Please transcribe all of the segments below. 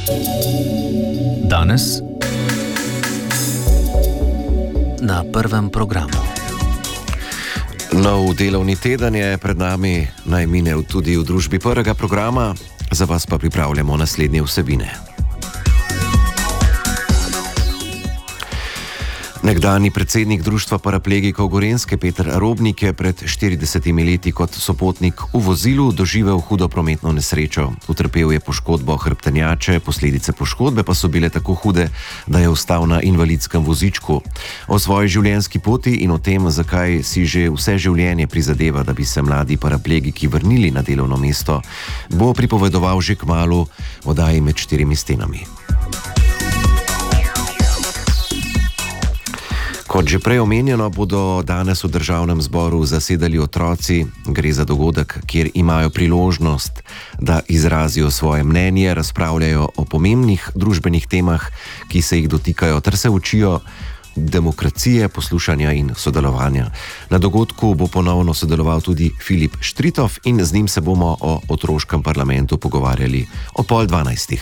Danes na prvem programu. Nov delovni teden je pred nami, naj mine tudi v družbi prvega programa, za vas pa pripravljamo naslednje vsebine. Nekdanji predsednik Društva paraplegikov Gorenjske Peter Robnik je pred 40 leti kot sopotnik v vozilu doživel hudo prometno nesrečo. Utrpel je poškodbo hrbtenjače, posledice poškodbe pa so bile tako hude, da je ostal na invalidskem vozičku. O svoji življenjski poti in o tem, zakaj si že vse življenje prizadeva, da bi se mladi paraplegiki vrnili na delovno mesto, bo pripovedoval že kmalu v oddaji Med štirimi stenami. Kot že prej omenjeno, bodo danes v Državnem zboru zasedali otroci. Gre za dogodek, kjer imajo priložnost, da izrazijo svoje mnenje, razpravljajo o pomembnih družbenih temah, ki se jih dotikajo, ter se učijo demokracije, poslušanja in sodelovanja. Na dogodku bo ponovno sodeloval tudi Filip Štritov in z njim se bomo o otroškem parlamentu pogovarjali o 11:30.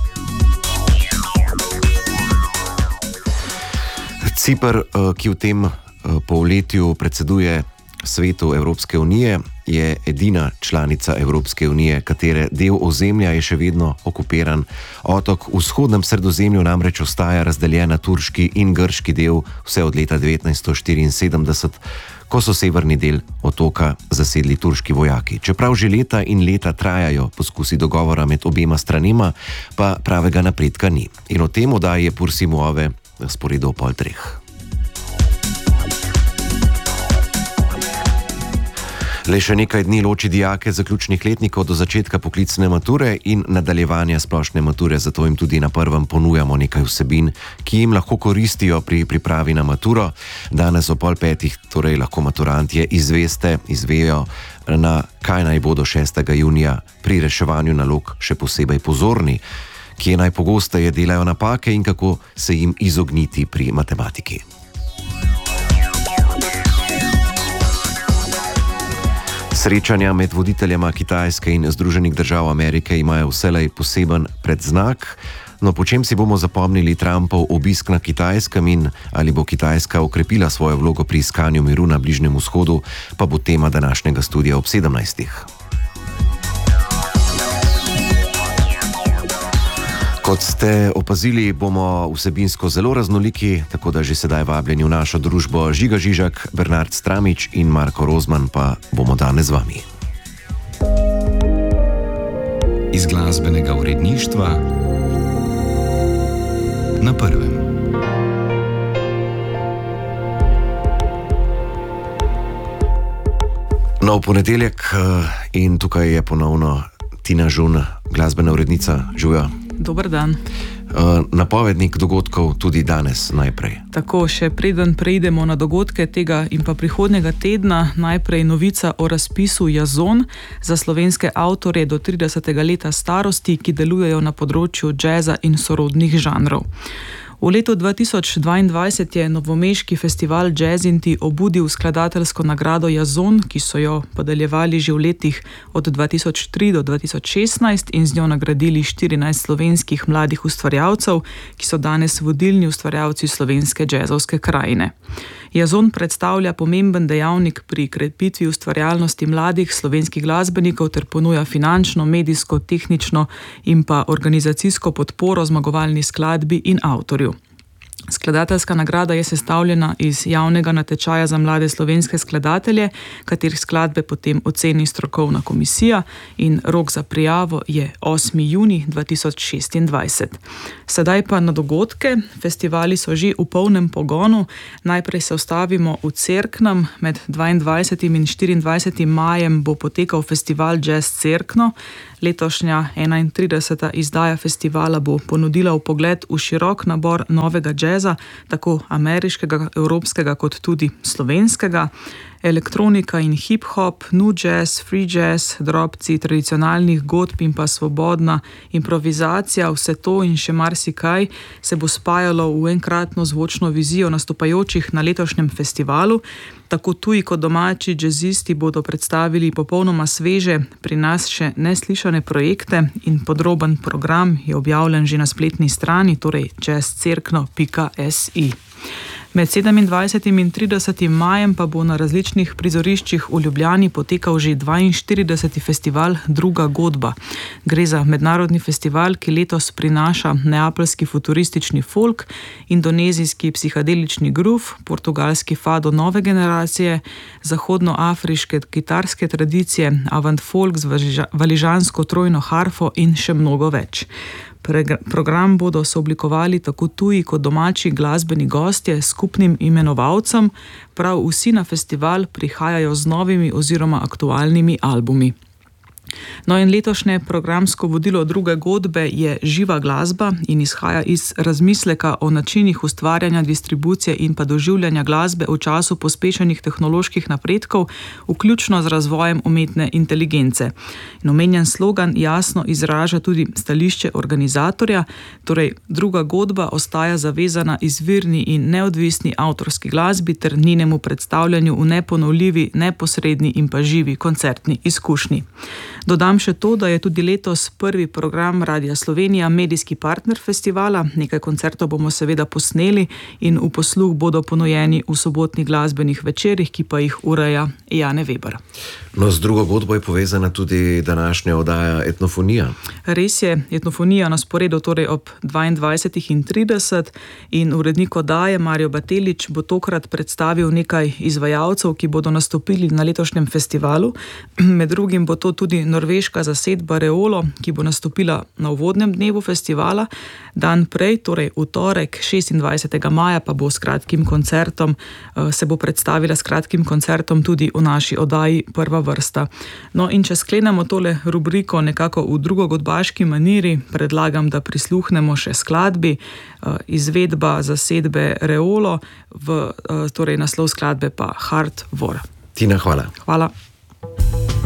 Ciper, ki v tem polletju predseduje Svetu Evropske unije, je edina članica Evropske unije, katere del ozemlja je še vedno okupiran. Otok v vzhodnem Sredozemlju namreč ostaja razdeljen na turški in grški del vse od leta 1974, ko so severni del otoka zasedli turški vojaki. Čeprav že leta in leta trajajo poskusi dogovora med obema stranema, pa pravega napredka ni. In o tem oddaji je Pursimove sporedal 2:30. Le še nekaj dni loči dijake zaključnih letnikov do začetka poklicne mature in nadaljevanja splošne mature, zato jim tudi na prvem ponujamo nekaj vsebin, ki jim lahko koristijo pri pripravi na maturo. Danes o 4:30 torej lahko maturantje izvejo, na kaj naj bodo 6. junija pri reševanju nalog še posebej pozorni, kje najpogosteje delajo napake in kako se jim izogniti pri matematiki. Srečanja med voditeljema Kitajske in Združenih držav Amerike imajo vselej poseben predznak. No, po čem si bomo zapomnili Trumpov obisk na Kitajskem in ali bo Kitajska okrepila svojo vlogo pri iskanju miru na Bližnjem vzhodu, pa bo tema današnjega studia ob 17:00. Kot ste opazili, bomo vsebinsko zelo raznoliki, tako da že sedaj vabljeni v našo družbo Žiga Žižak, Bernard Stramič in Marko Rozman, pa bomo danes z vami. Iz glasbenega uredništva na prvem. Nov ponedeljek in tukaj je ponovno Tina Žun, glasbena urednica. Žuja. Dober dan. Napovednik dogodkov tudi danes najprej. Tako, še preden preidemo na dogodke tega in pa prihodnjega tedna, najprej novica o razpisu Jazon za slovenske avtorje do 30. leta starosti, ki delujejo na področju džeza in sorodnih žanrov. V letu 2022 je novomeški festival Jazzinti obudil skladateljsko nagrado Jazon, ki so jo podeljevali že v letih od 2003 do 2016 in z njo nagradili 14 slovenskih mladih ustvarjalcev, ki so danes vodilni ustvarjalci slovenske džezovske krajine. Jazon predstavlja pomemben dejavnik pri krepitvi ustvarjalnosti mladih slovenskih glasbenikov ter ponuja finančno, medijsko, tehnično in pa organizacijsko podporo zmagovalni skladbi in avtorju. Skladateljska nagrada je sestavljena iz javnega natečaja za mlade slovenske skladatelje, katerih skladbe potem oceni strokovna komisija in rok za prijavo je 8. junij 2026. Sedaj pa na dogodke. Festivali so že v polnem pogonu. Najprej se ustavimo v Cerknem. Med 22. in 24. majem bo potekal festival Jazz Cerkno. Letošnja 31. izdaja festivala bo ponudila vpogled v širok nabor novega džeza, tako ameriškega, evropskega kot tudi slovenskega. elektronika in hip-hop, nu jazz, free jazz, drobci tradicionalnih godb in pa svobodna improvizacija, vse to in še marsikaj se bo spajalo v enkratno zvočno vizijo nastopajočih na letošnjem festivalu. Tako tuji kot domači džazisti bodo predstavili popolnoma sveže, pri nas še neslišane projekte in podroben program je objavljen že na spletni strani, torej jazzcerkno.si. Med 27. in 30. majem pa bo na različnih prizoriščih v Ljubljani potekal že 42. festival Druga godba. Gre za mednarodni festival, ki letos prinaša neapeljski futuristični folk, indonezijski psihadelični groove, portugalski fado nove generacije, zahodnoafriške kitarske tradicije, avant folk z valižansko trojno harfo in še mnogo več. Program bodo sooblikovali tako tuji kot domači glasbeni gostje s skupnim imenovalcem, prav vsi na festival prihajajo z novimi oziroma aktualnimi albumi. No in letošnje programsko vodilo Druge godbe je živa glasba in izhaja iz razmisleka o načinih ustvarjanja, distribucije in pa doživljanja glasbe v času pospešenih tehnoloških napredkov, vključno z razvojem umetne inteligence. In omenjen slogan jasno izraža tudi stališče organizatorja, torej Druga godba ostaja zavezana izvirni in neodvisni avtorski glasbi ter njenemu predstavljanju v neponovljivi, neposredni in pa živi koncertni izkušnji. Dodam še to, da je tudi letos prvi program Radia Slovenija medijski partner festivala. Nekaj koncertov bomo seveda posneli in v posluh bodo ponujeni v sobotnih glasbenih večerih, ki pa jih ureja Jane Weber. No, z Drugo godbo je povezana tudi današnja oddaja Etnofonija. Res je, Etnofonija na sporedu torej ob 22:30 in urednik oddaje Mario Batelič bo tokrat predstavil nekaj izvajalcev, ki bodo nastopili na letošnjem festivalu. Med drugim bo to tudi norveška zasedba Reolo, ki bo nastopila na uvodnem dnevu festivala. Dan prej, torej v torek 26. maja, pa bo s kratkim koncertom, se bo predstavila s kratkim koncertom tudi v naši oddaji Prva vrsta. No in če sklenemo tole rubriko nekako v drugogodbaški maniri, predlagam, da prisluhnemo še skladbi, izvedba zasedbe Reolo, torej naslov skladbe pa Hard War. Tina, hvala. Hvala.